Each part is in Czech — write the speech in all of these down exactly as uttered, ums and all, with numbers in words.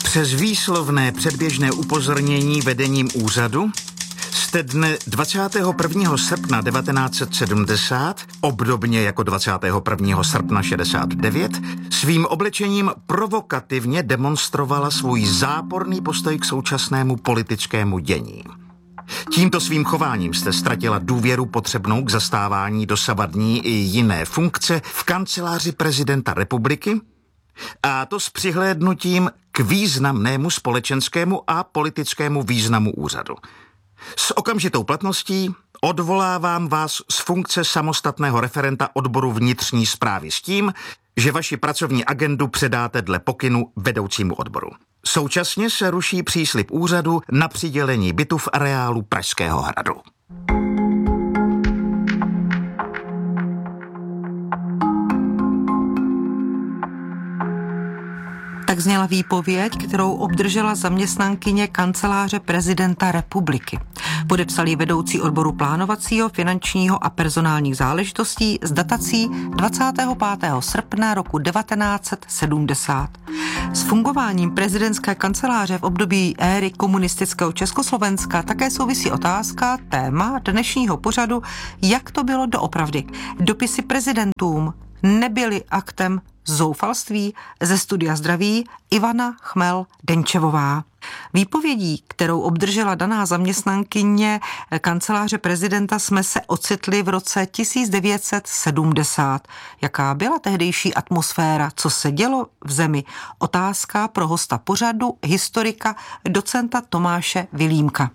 Přes výslovné předběžné upozornění vedením úřadu jste dne dvacátého prvního srpna devatenáct set sedmdesát, obdobně jako dvacátého prvního srpna šedesát devět, svým oblečením provokativně demonstrovala svůj záporný postoj k současnému politickému dění. Tímto svým chováním jste ztratila důvěru potřebnou k zastávání dosavadní i jiné funkce v kanceláři prezidenta republiky, a to s přihlédnutím k významnému společenskému a politickému významu úřadu. S okamžitou platností odvolávám vás z funkce samostatného referenta odboru vnitřní správy s tím, že vaši pracovní agendu předáte dle pokynu vedoucímu odboru. Současně se ruší příslib úřadu na přidělení bytu v areálu Pražského hradu. Tak zněla výpověď, kterou obdržela zaměstnankyně kanceláře prezidenta republiky. Podepsal ji vedoucí odboru plánovacího, finančního a personálních záležitostí s datací dvacátého pátého srpna roku devatenáct set sedmdesát. S fungováním prezidentské kanceláře v období éry komunistického Československa také souvisí otázka, téma dnešního pořadu, jak to bylo doopravdy. Dopisy prezidentům nebyly aktem zoufalství. Ze studia zdraví Ivana Chmel-Denčevová. Výpovědí, kterou obdržela daná zaměstnankyně kanceláře prezidenta, jsme se ocitli v roce tisíc devět set sedmdesát. Jaká byla tehdejší atmosféra, co se dělo v zemi? Otázka pro hosta pořadu, historika, docenta Tomáše Vilímka.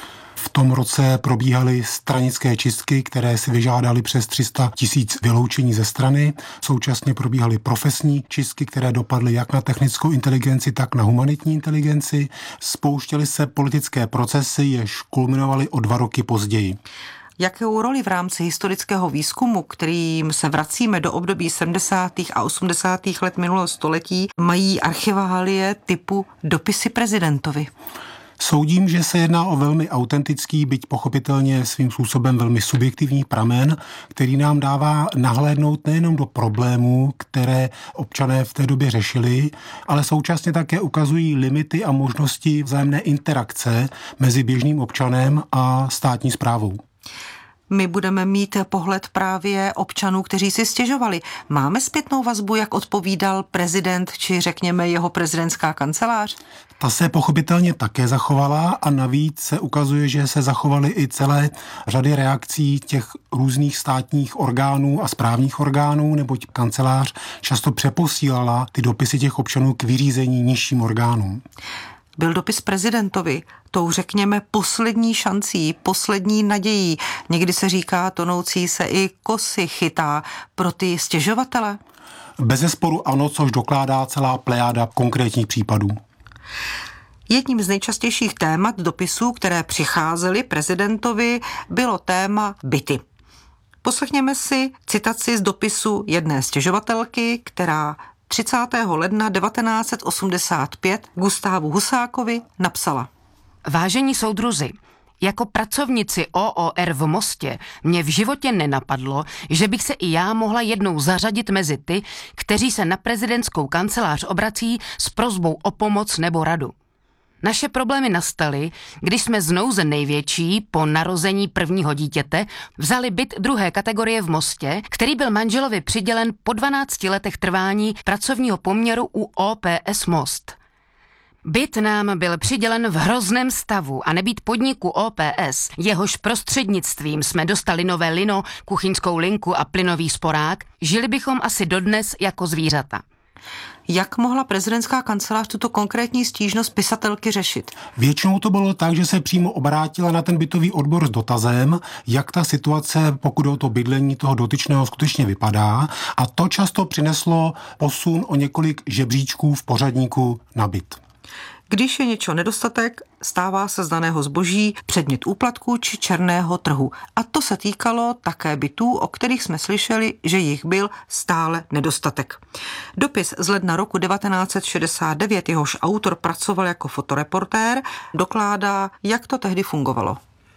V tom roce probíhaly stranické čistky, které si vyžádaly přes tři sta tisíc vyloučení ze strany. Současně probíhaly profesní čistky, které dopadly jak na technickou inteligenci, tak na humanitní inteligenci. Spouštěly se politické procesy, jež kulminovaly o dva roky později. Jakou roli v rámci historického výzkumu, kterým se vracíme do období sedmdesátých a osmdesátých let minulého století, mají archiválie typu dopisy prezidentovi? Soudím, že se jedná o velmi autentický, byť pochopitelně svým způsobem velmi subjektivní pramen, který nám dává nahlédnout nejenom do problémů, které občané v té době řešili, ale současně také ukazují limity a možnosti vzájemné interakce mezi běžným občanem a státní správou. My budeme mít pohled právě občanů, kteří si stěžovali. Máme zpětnou vazbu, jak odpovídal prezident, či řekněme jeho prezidentská kancelář? Ta se pochopitelně také zachovala a navíc se ukazuje, že se zachovaly i celé řady reakcí těch různých státních orgánů a správních orgánů, neboť kancelář často přeposílala ty dopisy těch občanů k vyřízení nižším orgánům. Byl dopis prezidentovi tou, řekněme, poslední šancí, poslední nadějí. Někdy se říká, tonoucí se i kosy chytá pro ty stěžovatele? Bezesporu ano, což dokládá celá plejáda konkrétních případů. Jedním z nejčastějších témat dopisů, které přicházely prezidentovi, bylo téma byty. Poslechněme si citaci z dopisu jedné stěžovatelky, která třicátého ledna devatenáct set osmdesát pět Gustávu Husákovi napsala. Vážení soudruzi, jako pracovnici O O R v Mostě mě v životě nenapadlo, že bych se i já mohla jednou zařadit mezi ty, kteří se na prezidentskou kancelář obrací s prosbou o pomoc nebo radu. Naše problémy nastaly, když jsme z nouze největší po narození prvního dítěte vzali byt druhé kategorie v Mostě, který byl manželovi přidělen po dvanácti letech trvání pracovního poměru u O P S Most. Byt nám byl přidělen v hrozném stavu a nebýt podniku O P S, jehož prostřednictvím jsme dostali nové lino, kuchyňskou linku a plynový sporák, žili bychom asi dodnes jako zvířata. Jak mohla prezidentská kancelář tuto konkrétní stížnost pisatelky řešit? Většinou to bylo tak, že se přímo obrátila na ten bytový odbor s dotazem, jak ta situace, pokud o to bydlení toho dotyčného skutečně vypadá, a to často přineslo posun o několik žebříčků v pořadníku na byt. Když je něčeho nedostatek, stává se z daného zboží předmět úplatku či černého trhu. A to se týkalo také bytů, o kterých jsme slyšeli, že jich byl stále nedostatek. Dopis z ledna roku devatenáct set šedesát devět, jehož autor pracoval jako fotoreportér, dokládá, jak to tehdy fungovalo.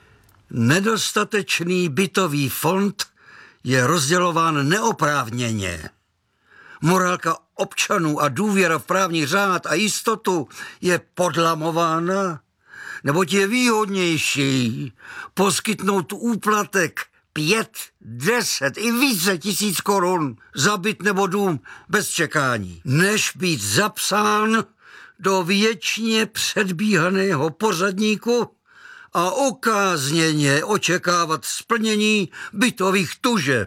Nedostatečný bytový fond je rozdělován neoprávněně. Morálka občanů a důvěra v právní řád a jistotu je podlamována, neboť je výhodnější poskytnout úplatek pět, deset i více tisíc korun za byt nebo dům bez čekání, než být zapsán do věčně předbíhaného pořadníku a okázněně očekávat splnění bytových tužeb.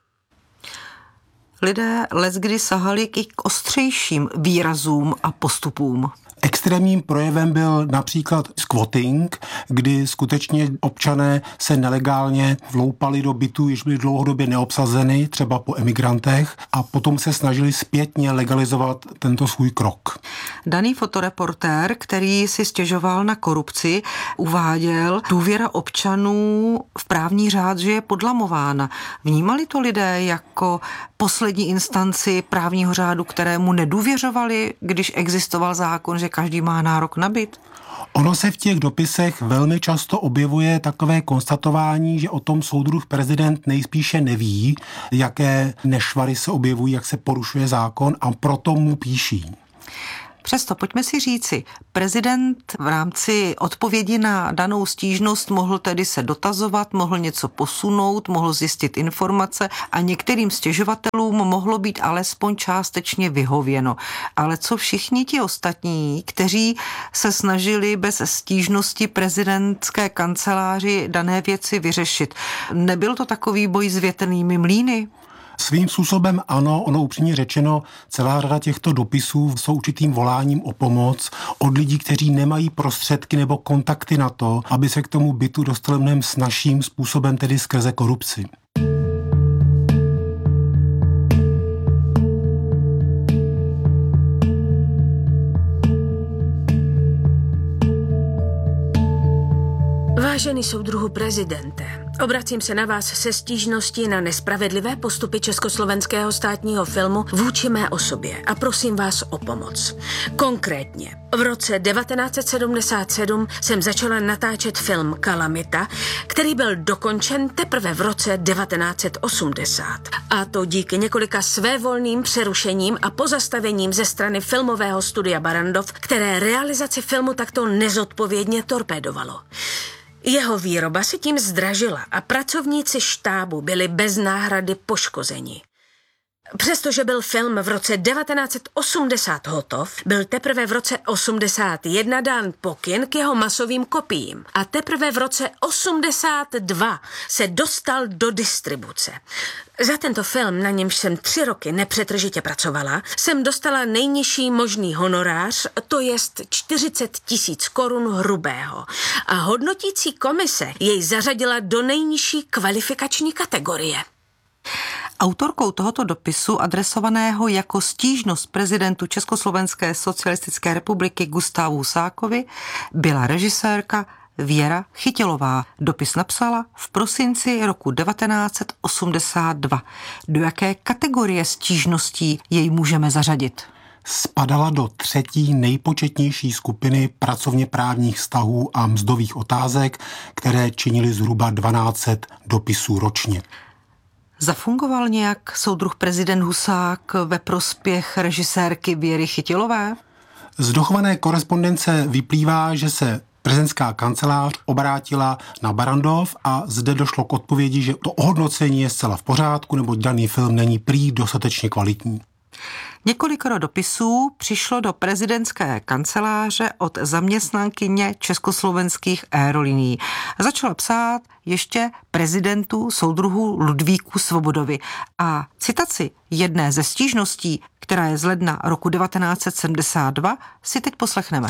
Lidé leckdy sahali i k ostřejším výrazům a postupům. Extrémním projevem byl například squatting, kdy skutečně občané se nelegálně vloupali do bytů, jež byly dlouhodobě neobsazeny, třeba po emigrantech, a potom se snažili zpětně legalizovat tento svůj krok. Daný fotoreportér, který si stěžoval na korupci, uváděl, důvěra občanů v právní řád, že je podlamována. Vnímali to lidé jako poslední instanci právního řádu, kterému nedůvěřovali, když existoval zákon, že každý má nárok na byt? Ono se v těch dopisech velmi často objevuje takové konstatování, že o tom soudruh prezident nejspíše neví, jaké nešvary se objevují, jak se porušuje zákon, a proto mu píší. Přesto pojďme si říci, prezident v rámci odpovědi na danou stížnost mohl tedy se dotazovat, mohl něco posunout, mohl zjistit informace a některým stěžovatelům mohlo být alespoň částečně vyhověno. Ale co všichni ti ostatní, kteří se snažili bez stížnosti prezidentské kanceláři dané věci vyřešit? Nebyl to takový boj s větrnými mlýny? Svým způsobem ano, ono upřímně řečeno, celá řada těchto dopisů jsou určitým voláním o pomoc od lidí, kteří nemají prostředky nebo kontakty na to, aby se k tomu bytu dostali mnohem snazším způsobem, tedy skrze korupci. Vážený soudruhu prezidente, obracím se na vás se stížností na nespravedlivé postupy československého státního filmu vůči mé osobě a prosím vás o pomoc. Konkrétně, v roce devatenáct set sedmdesát sedm jsem začala natáčet film Kalamita, který byl dokončen teprve v roce devatenáct set osmdesát. A to díky několika svévolným přerušením a pozastavením ze strany filmového studia Barrandov, které realizaci filmu takto nezodpovědně torpédovalo. Jeho výroba se tím zdražila a pracovníci štábu byli bez náhrady poškozeni. Přestože byl film v roce devatenáct set osmdesát hotov, byl teprve v roce osmdesát jedna dán pokyn k jeho masovým kopiím a teprve v roce osmdesát dva se dostal do distribuce. Za tento film, na němž jsem tři roky nepřetržitě pracovala, jsem dostala nejnižší možný honorář, to jest čtyřicet tisíc korun hrubého. A hodnotící komise jej zařadila do nejnižší kvalifikační kategorie. Autorkou tohoto dopisu, adresovaného jako stížnost prezidentu Československé socialistické republiky Gustávu Husákovi, byla režisérka Věra Chytilová. Dopis napsala v prosinci roku devatenáct set osmdesát dva. Do jaké kategorie stížností jej můžeme zařadit? Spadala do třetí nejpočetnější skupiny pracovně právních vztahů a mzdových otázek, které činily zhruba dvanáct set dopisů ročně. Zafungoval nějak soudruh prezident Husák ve prospěch režisérky Věry Chytilové? Z dochované korespondence vyplývá, že se prezidentská kancelář obrátila na Barrandov a zde došlo k odpovědi, že to ohodnocení je zcela v pořádku, neboť daný film není prý dostatečně kvalitní. Několikero dopisů přišlo do prezidentské kanceláře od zaměstnankyně československých aerolinií. Začala psát ještě prezidentu soudruhu Ludvíku Svobodovi. A citaci jedné ze stížností, která je z ledna roku devatenáct set sedmdesát dva, si teď poslechneme.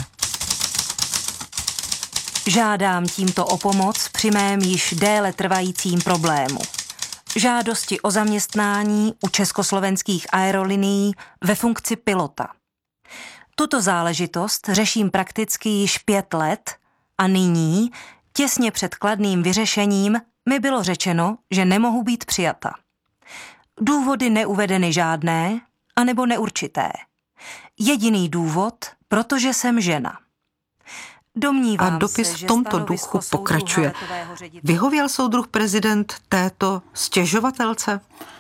Žádám tímto o pomoc při mém již déle trvajícím problému. Žádosti o zaměstnání u československých aerolinií ve funkci pilota. Tuto záležitost řeším prakticky již pět let a nyní, těsně před kladným vyřešením, mi bylo řečeno, že nemohu být přijata. Důvody neuvedeny žádné, anebo neurčité. Jediný důvod, protože jsem žena. Domnívám a dopis se, v tomto duchu pokračuje. Vyhověl soudruh prezident této stěžovatelce?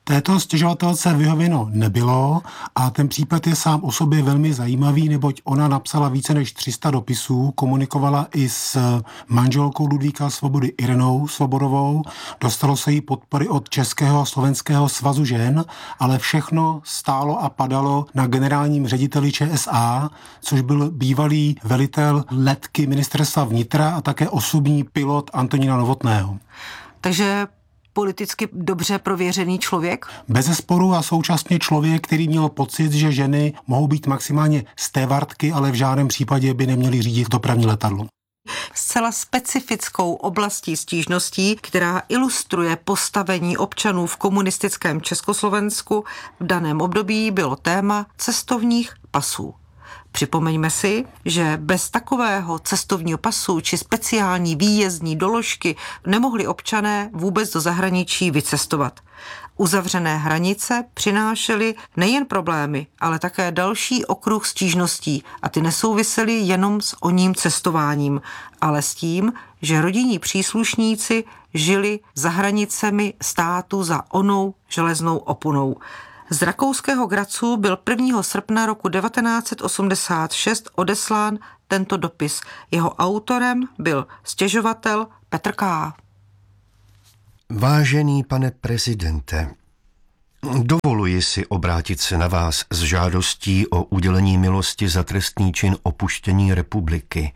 Této stěžovatelce vyhověno nebylo a ten případ je sám o sobě velmi zajímavý, neboť ona napsala více než tři sta dopisů, komunikovala i s manželkou Ludvíka Svobody Irenou Svobodovou, dostalo se jí podpory od Českého a Slovenského svazu žen, ale všechno stálo a padalo na generálním řediteli ČSA, což byl bývalý velitel letky ministerstva vnitra a také osobní pilot Antonína Novotného. Takže politicky dobře prověřený člověk? Bezesporu a současně člověk, který měl pocit, že ženy mohou být maximálně stévartky, ale v žádném případě by neměly řídit dopravní letadlo. Zcela specifickou oblastí stížností, která ilustruje postavení občanů v komunistickém Československu v daném období, bylo téma cestovních pasů. Připomeňme si, že bez takového cestovního pasu či speciální výjezdní doložky nemohli občané vůbec do zahraničí vycestovat. Uzavřené hranice přinášely nejen problémy, ale také další okruh stížností a ty nesouvisely jenom s oním cestováním, ale s tím, že rodinní příslušníci žili za hranicemi státu za onou železnou oponou. Z rakouského Grazu byl prvního srpna roku devatenáct set osmdesát šest odeslán tento dopis. Jeho autorem byl stěžovatel Petr K. Vážený pane prezidente, dovoluji si obrátit se na vás s žádostí o udělení milosti za trestný čin opuštění republiky.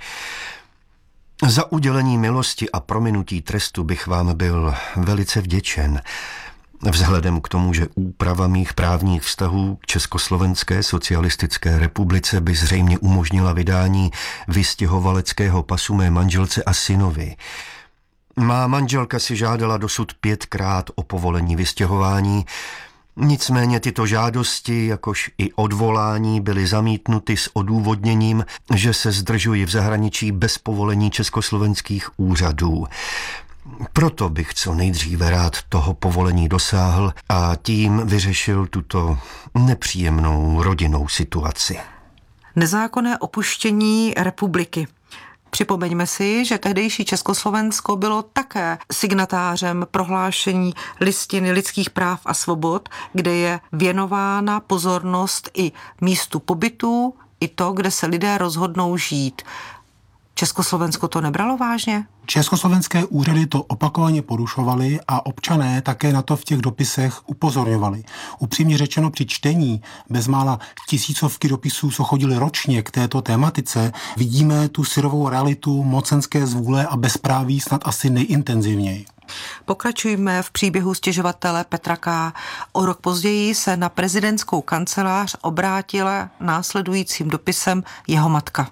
Za udělení milosti a prominutí trestu bych vám byl velice vděčen. Vzhledem k tomu, že úprava mých právních vztahů k Československé socialistické republice by zřejmě umožnila vydání vystěhovaleckého pasu mé manželce a synovi. Má manželka si žádala dosud pětkrát o povolení vystěhování, nicméně tyto žádosti, jakož i odvolání, byly zamítnuty s odůvodněním, že se zdržuji v zahraničí bez povolení československých úřadů. Proto bych co nejdříve rád toho povolení dosáhl a tím vyřešil tuto nepříjemnou rodinnou situaci. Nezákonné opuštění republiky. Připomeňme si, že tehdejší Československo bylo také signatářem prohlášení Listiny lidských práv a svobod, kde je věnována pozornost i místu pobytu, i to, kde se lidé rozhodnou žít. Československo to nebralo vážně? Československé úřady to opakovaně porušovaly a občané také na to v těch dopisech upozorňovali. Upřímně řečeno, při čtení bezmála tisícovky dopisů, co chodili ročně k této tématice, vidíme tu syrovou realitu mocenské zvůle a bezpráví snad asi nejintenzivněji. Pokračujeme v příběhu stěžovatele Petra K. O rok později se na prezidentskou kancelář obrátila následujícím dopisem jeho matka.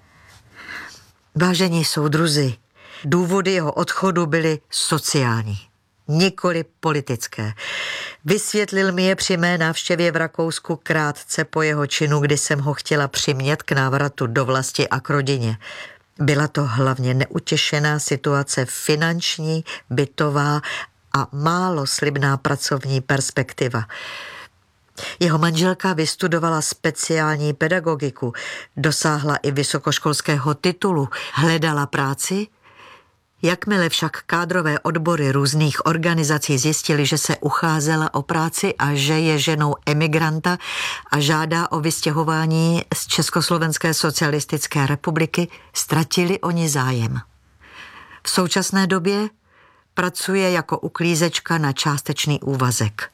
Vážení soudruzi, důvody jeho odchodu byly sociální, nikoli politické. Vysvětlil mi je při mé návštěvě v Rakousku krátce po jeho činu, kdy jsem ho chtěla přimět k návratu do vlasti a k rodině. Byla to hlavně neutěšená situace finanční, bytová a málo slibná pracovní perspektiva. Jeho manželka vystudovala speciální pedagogiku, dosáhla i vysokoškolského titulu, hledala práci. Jakmile však kádrové odbory různých organizací zjistili, že se ucházela o práci a že je ženou emigranta a žádá o vystěhování z Československé socialistické republiky, ztratili oni zájem. V současné době pracuje jako uklízečka na částečný úvazek.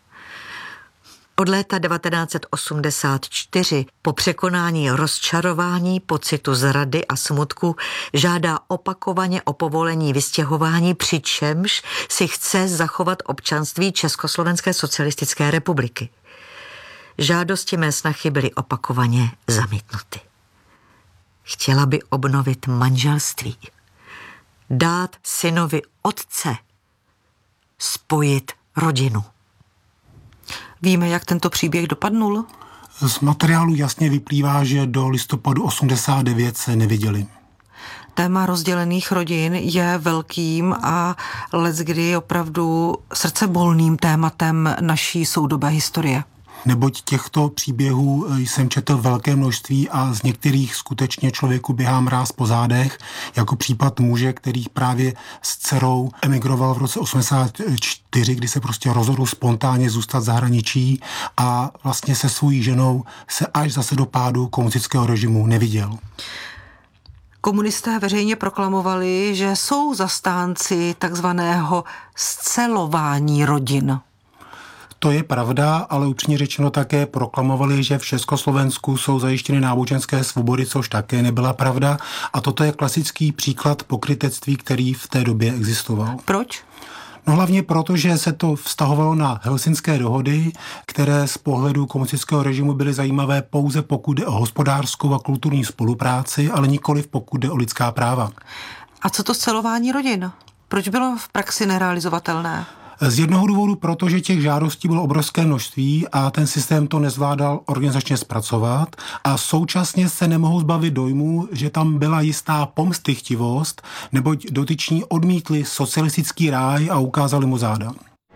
Od léta devatenáct set osmdesát čtyři po překonání rozčarování, pocitu zrady a smutku žádá opakovaně o povolení vystěhování, přičemž si chce zachovat občanství Československé socialistické republiky. Žádosti mé snachy byly opakovaně zamítnuty. Chtěla by obnovit manželství, dát synovi otce, spojit rodinu. Víme, jak tento příběh dopadnul? Z materiálu jasně vyplývá, že do listopadu osmdesát devět se neviděli. Téma rozdělených rodin je velkým a leckdy opravdu srdcebolným tématem naší soudobé historie. neboť těchto příběhů jsem četl velké množství a z některých skutečně člověku běhá mráz po zádech, jako případ muže, který právě s dcerou emigroval v roce osmdesát čtyři, kdy se prostě rozhodl spontánně zůstat v zahraničí a vlastně se svojí ženou se až zase do pádu komunistického režimu neviděl. Komunisté veřejně proklamovali, že jsou zastánci takzvaného scelování rodin. To je pravda, ale upřímně řečeno také proklamovali, že v Československu jsou zajištěny náboženské svobody, což také nebyla pravda. A toto je klasický příklad pokrytectví, který v té době existoval. Proč? No hlavně proto, že se to vztahovalo na Helsinské dohody, které z pohledu komunistického režimu byly zajímavé pouze pokud jde o hospodářskou a kulturní spolupráci, ale nikoliv pokud jde o lidská práva. A co to scelování rodin? Proč bylo v praxi nerealizovatelné? Z jednoho důvodu, protože těch žádostí bylo obrovské množství a ten systém to nezvládal organizačně zpracovat a současně se nemohou zbavit dojmu, že tam byla jistá pomstychtivost, neboť dotyční odmítli socialistický ráj a ukázali mu záda.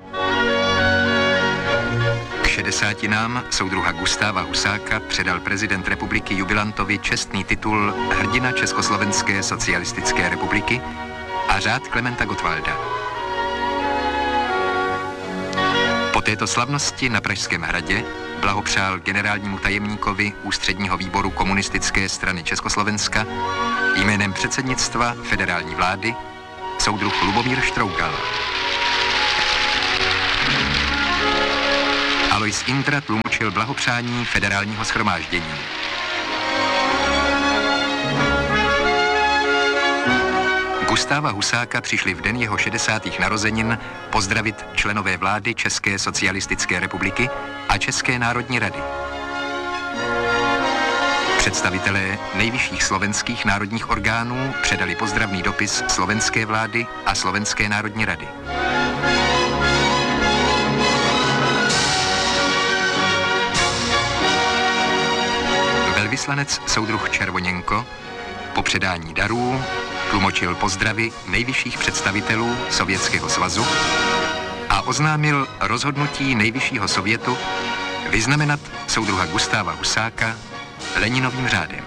K šedesátinám soudruha Gustáva Husáka předal prezident republiky jubilantovi čestný titul Hrdina Československé socialistické republiky a řád Klementa Gottwalda. Po této slavnosti na Pražském hradě blahopřál generálnímu tajemníkovi Ústředního výboru komunistické strany Československa jménem předsednictva federální vlády soudruh Lubomír Štrougal. Alois Intra tlumočil blahopřání federálního shromáždění. Gustáva Husáka přišli v den jeho šedesátých narozenin pozdravit členové vlády České socialistické republiky a České národní rady. Představitelé nejvyšších slovenských národních orgánů předali pozdravný dopis slovenské vlády a Slovenské národní rady. Velvyslanec soudruh Červoněnko po předání darů tlumočil pozdravy nejvyšších představitelů Sovětského svazu a oznámil rozhodnutí nejvyššího sovětu vyznamenat soudruha Gustáva Husáka Leninovým řádem.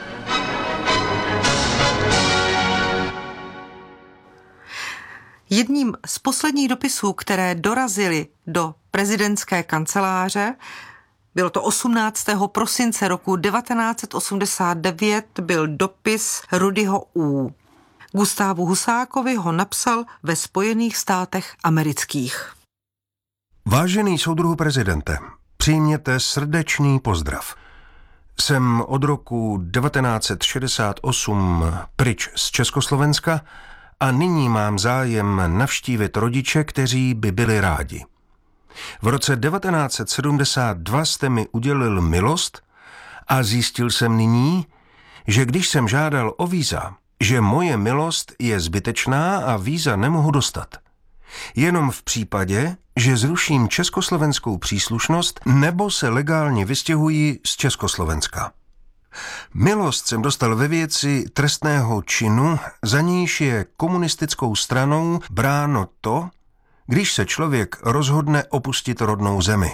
Jedním z posledních dopisů, které dorazily do prezidentské kanceláře, bylo to osmnáctého prosince roku devatenáct set osmdesát devět, byl dopis Rudyho U. Gustávu Husákovi ho napsal ve Spojených státech amerických. Vážený soudruhu prezidente, přijměte srdečný pozdrav. Jsem od roku devatenáct set šedesát osm pryč z Československa a nyní mám zájem navštívit rodiče, kteří by byli rádi. V roce devatenáct set sedmdesát dva jste mi udělil milost a zjistil jsem nyní, že když jsem žádal o víza, že moje milost je zbytečná a víza nemohu dostat. Jenom v případě, že zruším československou příslušnost nebo se legálně vystěhuji z Československa. Milost jsem dostal ve věci trestného činu, za níž je komunistickou stranou bráno to, když se člověk rozhodne opustit rodnou zemi.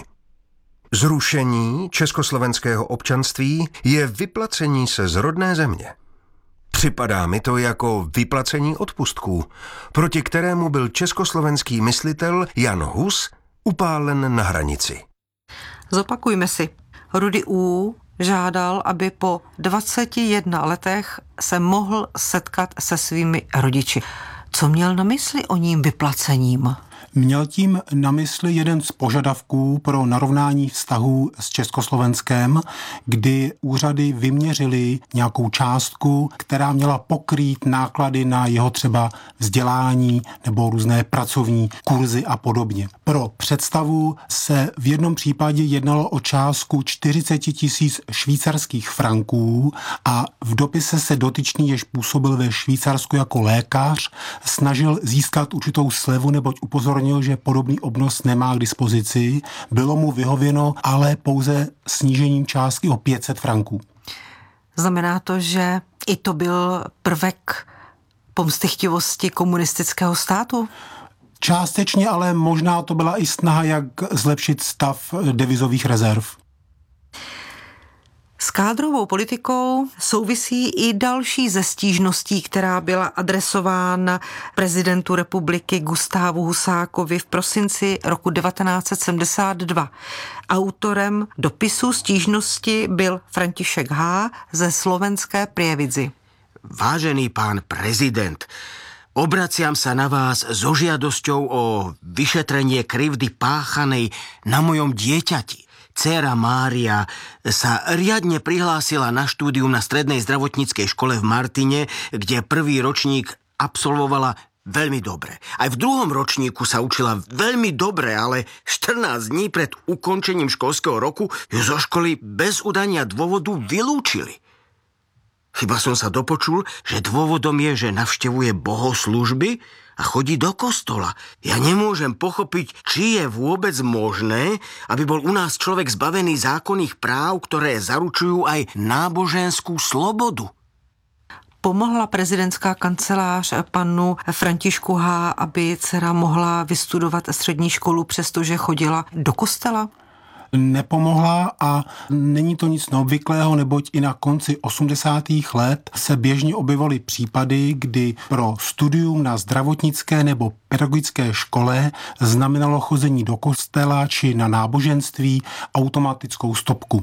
Zrušení československého občanství je vyplacení se z rodné země. Připadá mi to jako vyplacení odpustků, proti kterému byl československý myslitel Jan Hus upálen na hranici. Zopakujme si. Rudy U. žádal, aby po dvaceti jedna letech se mohl setkat se svými rodiči. Co měl na mysli o ním vyplacením? Měl tím na mysli jeden z požadavků pro narovnání vztahů s Československem, kdy úřady vyměřily nějakou částku, která měla pokrýt náklady na jeho třeba vzdělání nebo různé pracovní kurzy a podobně. Pro představu se v jednom případě jednalo o částku čtyřicet tisíc švýcarských franků a v dopise se dotyčný, jež působil ve Švýcarsku jako lékař, snažil získat určitou slevu, neboť upozornil, že podobný obnos nemá k dispozici. Bylo mu vyhověno, ale pouze snížením částky o pět set franků. Znamená to, že i to byl prvek pomstychtivosti komunistického státu? Částečně, ale možná to byla i snaha, jak zlepšit stav devizových rezerv. S kádrovou politikou souvisí i další ze stížností, která byla adresována prezidentu republiky Gustávu Husákovi v prosinci roku devatenáct set sedmdesát dva. Autorem dopisu stížnosti byl František H. ze slovenské Prievidzi. Vážený pán prezident, obraciam sa na vás so žiadosťou o vyšetrenie krivdy páchanej na mojom dieťati. Dcéra Mária sa riadne prihlásila na štúdium na strednej zdravotníckej škole v Martine, kde prvý ročník absolvovala veľmi dobre. Aj v druhom ročníku sa učila veľmi dobre, ale štrnásť dní pred ukončením školského roku ju zo školy bez udania dôvodu vylúčili. Chyba som sa dopočul, že dôvodom je, že navštevuje bohoslúžby a chodí do kostola. Ja nemôžem pochopiť, či je vôbec možné, aby bol u nás človek zbavený zákonných práv, ktoré zaručujú aj náboženskú slobodu. Pomohla prezidentská kancelář panu Františku H., aby dcera mohla vystudovat střední školu, přestože chodila do kostela? Nepomohla a není to nic neobvyklého, neboť i na konci osmdesátých let se běžně objevovaly případy, kdy pro studium na zdravotnické nebo pedagogické škole znamenalo chození do kostela či na náboženství automatickou stopku.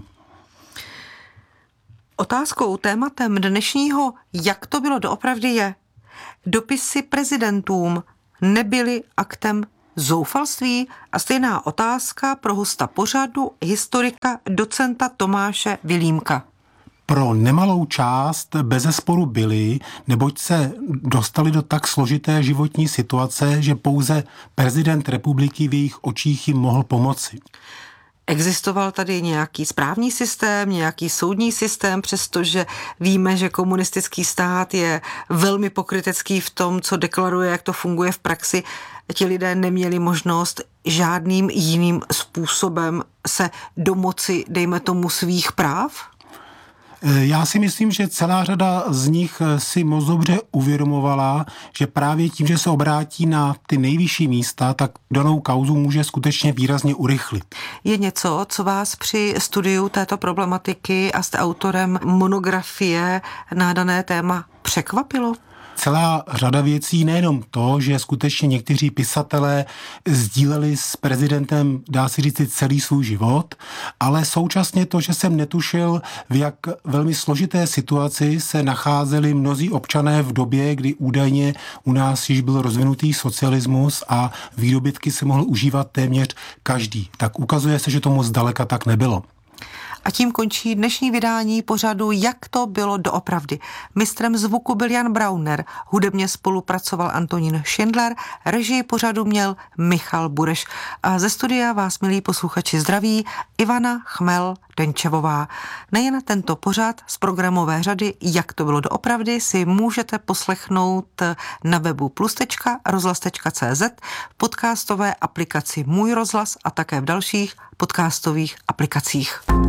Otázkou, tématem dnešního, jak to bylo doopravdy, je: dopisy prezidentům nebyly aktem zoufalství? A stejná otázka pro hosta pořadu, historika docenta Tomáše Vilímka. Pro nemalou část bezesporu byli, neboť se dostali do tak složité životní situace, že pouze prezident republiky v jejich očích jim mohl pomoci. Existoval tady nějaký správní systém, nějaký soudní systém, přestože víme, že komunistický stát je velmi pokrytecký v tom, co deklaruje, jak to funguje v praxi. Ti lidé neměli možnost žádným jiným způsobem se domoci, dejme tomu, svých práv? Já si myslím, že celá řada z nich si moc dobře uvědomovala, že právě tím, že se obrátí na ty nejvyšší místa, tak danou kauzu může skutečně výrazně urychlit. Je něco, co vás při studiu této problematiky a jste autorem monografie na dané téma překvapilo? Celá řada věcí, nejenom to, že skutečně někteří pisatelé sdíleli s prezidentem, dá se říct, celý svůj život, ale současně to, že jsem netušil, v jak velmi složité situaci se nacházeli mnozí občané v době, kdy údajně u nás již byl rozvinutý socialismus a výdobytky se mohl užívat téměř každý. Tak ukazuje se, že tomu zdaleka tak nebylo. A tím končí dnešní vydání pořadu Jak to bylo doopravdy. Mistrem zvuku byl Jan Brauner, hudebně spolupracoval Antonín Schindler, režii pořadu měl Michal Bureš. A ze studia vás, milí posluchači, zdraví Ivana Chmel-Denčevová. Nejen tento pořad z programové řady Jak to bylo doopravdy si můžete poslechnout na webu plus tečka rozhlas tečka cé zet, v podcastové aplikaci Můj rozhlas a také v dalších podcastových aplikacích.